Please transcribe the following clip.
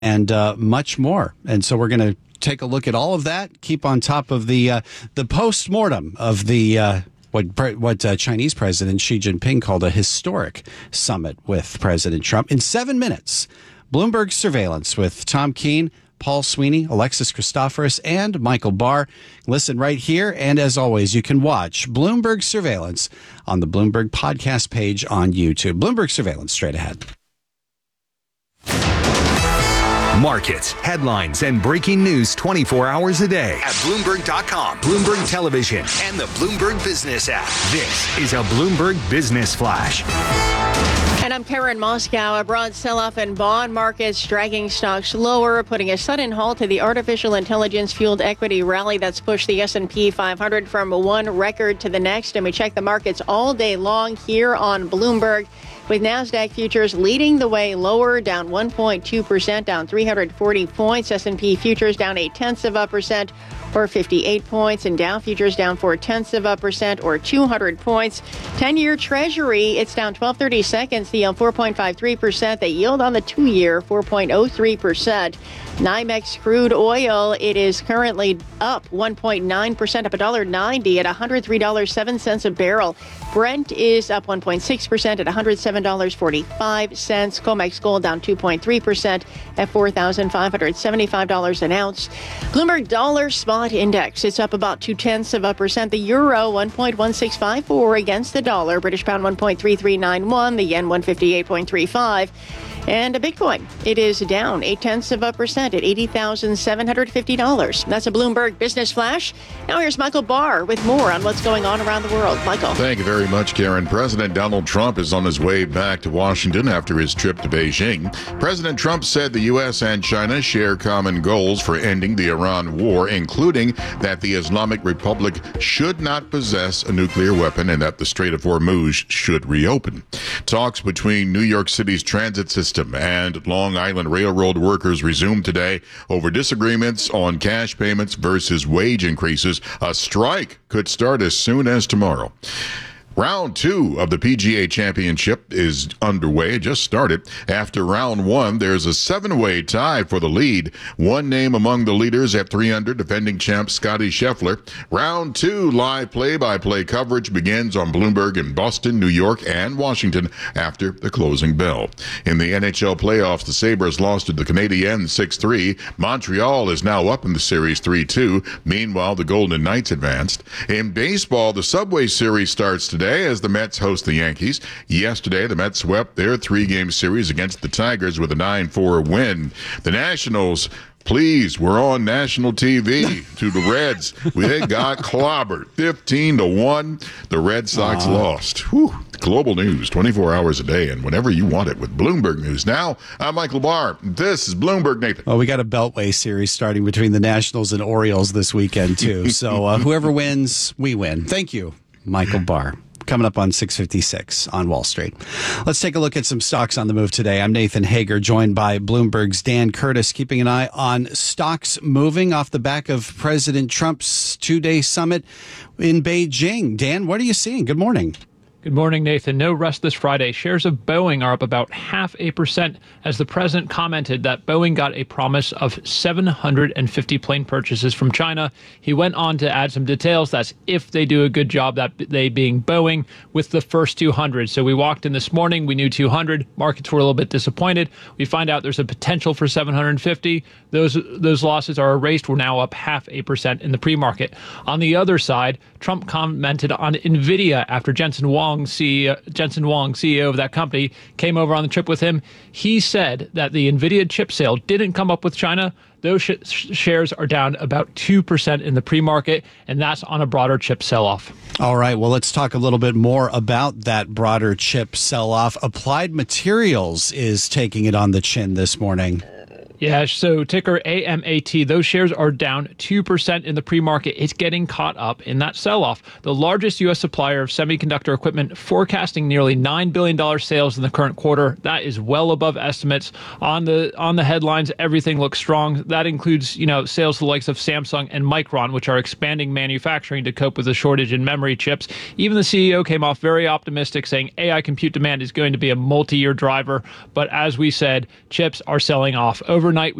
and much more. And so we're going to take a look at all of that, keep on top of the post-mortem of the what Chinese President Xi Jinping called a historic summit with President Trump. In 7 minutes, Bloomberg Surveillance with Tom Keene, Paul Sweeney, Alexis Christoforous, and Michael Barr. Listen right here. And as always, you can watch Bloomberg Surveillance on the Bloomberg podcast page on YouTube. Bloomberg Surveillance straight ahead. Markets, headlines, and breaking news 24 hours a day at Bloomberg.com, Bloomberg Television, and the Bloomberg Business app. This is a Bloomberg Business Flash. And I'm Karen Moscow. A broad sell-off in bond markets, dragging stocks lower, putting a sudden halt to the artificial intelligence-fueled equity rally that's pushed the S&P 500 from one record to the next. And we check the markets all day long here on Bloomberg, with NASDAQ futures leading the way lower, down 1.2%, down 340 points. S&P futures down 0.8%, or 58 points, and Dow futures down 0.4%, or 200 points. 10-year Treasury, it's down 12/32, the yield 4.53%. The yield on the 2-year, 4.03%. NYMEX crude oil, it is currently up 1.9%, up $1.90 at $103.07 a barrel. Brent is up 1.6% at $107.45. COMEX gold down 2.3% at $4,575 an ounce. Bloomberg dollar spot index, it's up about 0.2%. The euro 1.1654 against the dollar. British pound 1.3391. The yen 158.35. And a Bitcoin, it is down 0.8% at $80,750. That's a Bloomberg Business Flash. Now here's Michael Barr with more on what's going on around the world. Michael. Thank you very much, Karen. President Donald Trump is on his way back to Washington after his trip to Beijing. President Trump said the U.S. and China share common goals for ending the Iran war, including that the Islamic Republic should not possess a nuclear weapon and that the Strait of Hormuz should reopen. Talks between New York City's transit system and Long Island Railroad workers resumed today over disagreements on cash payments versus wage increases. A strike could start as soon as tomorrow. Round 2 of the PGA Championship is underway. It just started. After round 1, there's a 7-way tie for the lead. One name among the leaders at 3 under, defending champ Scotty Scheffler. Round 2 live play-by-play coverage begins on Bloomberg in Boston, New York, and Washington after the closing bell. In the NHL playoffs, the Sabres lost to the Canadiens 6-3. Montreal is now up in the series 3-2. Meanwhile, the Golden Knights advanced. In baseball, the Subway Series starts today as the Mets host the Yankees. Yesterday, the Mets swept their 3-game series against the Tigers with a 9-4 win. The Nationals, please, we're on national TV to the Reds. They got clobbered 15-1. The Red Sox lost. Whew. Global news 24 hours a day and whenever you want it with Bloomberg News. Now, I'm Michael Barr. This is Bloomberg, Nathan. Well, we got a Beltway series starting between the Nationals and Orioles this weekend, too. So whoever wins, we win. Thank you, Michael Barr. Coming up on 6:56 on Wall Street. Let's take a look at some stocks on the move today. I'm Nathan Hager, joined by Bloomberg's Dan Curtis, keeping an eye on stocks moving off the back of President Trump's 2-day summit in Beijing. Dan, what are you seeing? Good morning. Good morning, Nathan. No rest this Friday. Shares of Boeing are up about 0.5% as the president commented that Boeing got a promise of 750 plane purchases from China. He went on to add some details. That's if they do a good job, that they being Boeing, with the first 200. So we walked in this morning. We knew 200. Markets were a little bit disappointed. We find out there's a potential for 750. Those losses are erased. We're now up 0.5% in the pre-market. On the other side, Trump commented on NVIDIA after Jensen Huang, CEO of that company, came over on the trip with him. He said that the NVIDIA chip sale didn't come up with China. Those shares are down about 2% in the pre-market, and that's on a broader chip sell-off. All right, well, let's talk a little bit more about that broader chip sell-off. Applied Materials is taking it on the chin this morning. Yeah, so ticker AMAT, those shares are down 2% in the pre-market. It's getting caught up in that sell-off. The largest U.S. supplier of semiconductor equipment forecasting nearly $9 billion sales in the current quarter. That is well above estimates. On the headlines, everything looks strong. That includes, sales to the likes of Samsung and Micron, which are expanding manufacturing to cope with the shortage in memory chips. Even the CEO came off very optimistic, saying AI compute demand is going to be a multi-year driver. But as we said, chips are selling off. Over overnight,